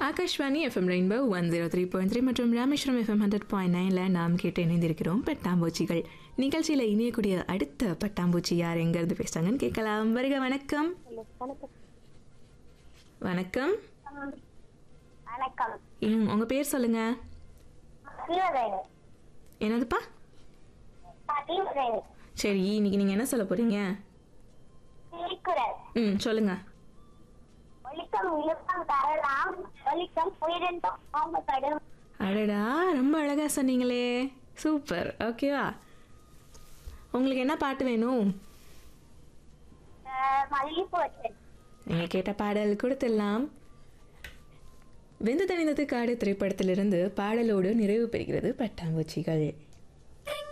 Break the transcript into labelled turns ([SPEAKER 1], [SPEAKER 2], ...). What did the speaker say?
[SPEAKER 1] Akashvani FM rainbow 103.3 மற்றும் Rameswaram FM 100.9 நாம் கேட்டு இணைந்திருக்கிறோம் பட்டாம்பூச்சிகள் நிகழ்ச்சியில் இணையக்கூடிய அடுத்த பட்டாம்பூச்சி யார் எங்கேருந்து பேசுகிறாங்கன்னு கேட்கலாம். வருக. வணக்கம். வணக்கம்.
[SPEAKER 2] வணக்கம்.
[SPEAKER 1] உங்கள் பேர் சொல்லுங்க. என்னதுப்பா? சரி, இன்னைக்கு நீங்கள் என்ன சொல்ல போகிறீங்க? சொல்லுங்க. அடடா, ரொம்ப அழகா சொன்னீங்களே, சூப்பர். ஓகேவா, உங்களுக்கு என்ன பாட்டு வேணும்? நீங்க கேட்ட பாடல் கொடுத்துடலாம். வெந்து தணிந்தது காடு திரைப்படத்திலிருந்து பாடலோடு நிறைவு பெறுகிறது பட்டாம்பூச்சிகள்.